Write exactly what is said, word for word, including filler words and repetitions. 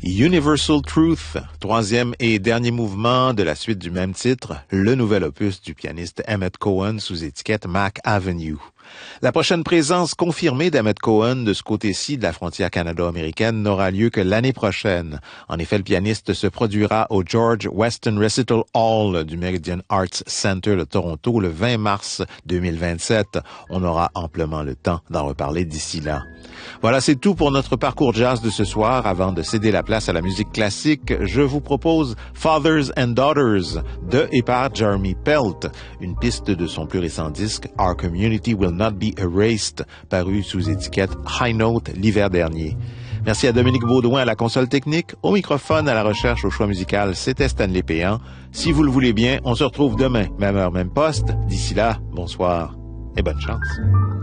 Universal Truth, troisième et dernier mouvement de la suite du même titre, le nouvel opus du pianiste Emmett Cohen sous étiquette Mac Avenue. La prochaine présence confirmée d'Emmett Cohen de ce côté-ci de la frontière canado-américaine n'aura lieu que l'année prochaine. En effet, le pianiste se produira au George Weston Recital Hall du Meridian Arts Center de Toronto le vingt mars deux mille vingt-sept. On aura amplement le temps d'en reparler d'ici là. Voilà, c'est tout pour notre parcours jazz de ce soir. Avant de céder la place à la musique classique, je vous propose Fathers and Daughters de et par Jeremy Pelt, une piste de son plus récent disque Our Community Will Not Be Erased, paru sous étiquette High Note l'hiver dernier. Merci à Dominique Baudouin à la console technique, au microphone, à la recherche, au choix musical, c'était Stanley Péan. Si vous le voulez bien, on se retrouve demain, même heure, même poste. D'ici là, bonsoir et bonne chance.